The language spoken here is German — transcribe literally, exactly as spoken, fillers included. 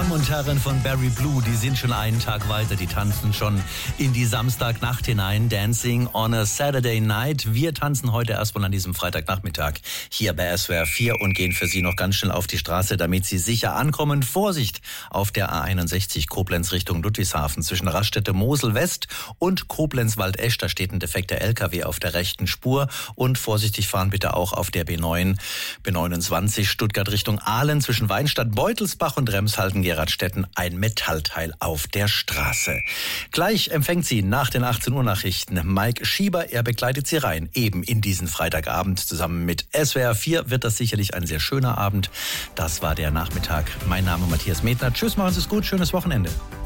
Damen und Herren von Barry Blue, die sind schon einen Tag weiter, die tanzen schon in die Samstagnacht hinein. Dancing on a Saturday Night. Wir tanzen heute erstmal an diesem Freitagnachmittag hier bei S W R vier und gehen für Sie noch ganz schnell auf die Straße, damit Sie sicher ankommen. Vorsicht auf der A einundsechzig Koblenz Richtung Ludwigshafen zwischen Raststätte Mosel West und Koblenz-Waldesch. Da steht ein defekter L K W auf der rechten Spur. Und vorsichtig fahren bitte auch auf der B neun, B neunundzwanzig Stuttgart Richtung Aalen zwischen Weinstadt, Beutelsbach und Remshalden-Geradstetten ein Metallteil auf der Straße. Gleich empfängt Sie nach den achtzehn Uhr Nachrichten Mike Schieber. Er begleitet Sie rein, eben in diesen Freitagabend. Zusammen mit S W R vier wird das sicherlich ein sehr schöner Abend. Das war der Nachmittag. Mein Name Matthias Medner. Tschüss, machen Sie es gut, schönes Wochenende.